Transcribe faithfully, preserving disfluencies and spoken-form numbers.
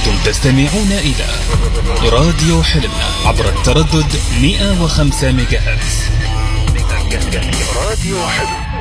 أنتم تستمعون إلى راديو حلم عبر التردد مئة وخمسة ميجا هرتز. راديو حلم.